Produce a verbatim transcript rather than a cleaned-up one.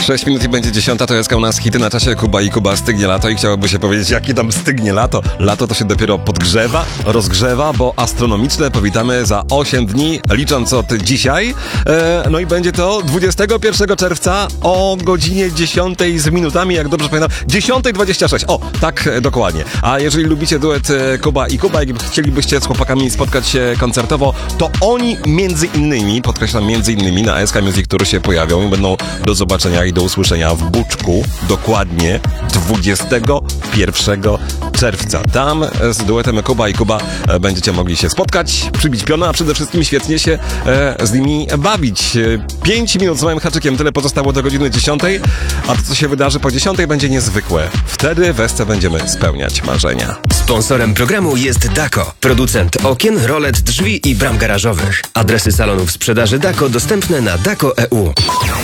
sześć minut i będzie dziesiąta, to jest u nas hity na czasie. Kuba i Kuba, stygnie lato i chciałoby się powiedzieć, jakie tam stygnie lato. Lato to się dopiero podgrzewa, rozgrzewa, bo astronomiczne powitamy za osiem dni, licząc od dzisiaj. E, no i będzie to dwudziestego pierwszego czerwca o godzinie dziesiątej z minutami, jak dobrze pamiętam, dziesiąta dwadzieścia sześć. O, tak e, dokładnie. A jeżeli lubicie duet e, Kuba i Kuba, jak chcielibyście z chłopakami spotkać się koncertowo, to oni między innymi, podkreślam między innymi, na S K Music Tour się pojawią i będą do zobaczenia i do usłyszenia w Buczku dokładnie dwudziestego pierwszego czerwca. Tam z duetem Kuba i Kuba będziecie mogli się spotkać, przybić piona, a przede wszystkim świetnie się e, z nimi bawić. Pięć minut z moim haczykiem, tyle pozostało do godziny dziesiątej, a to, co się wydarzy po dziesiątej, będzie niezwykłe. Wtedy w Esce będziemy spełniać marzenia. Sponsorem programu jest Dako, producent okien, rolet, drzwi i bram garażowych. Adresy salonów sprzedaży Dako dostępne na dako kropka e u.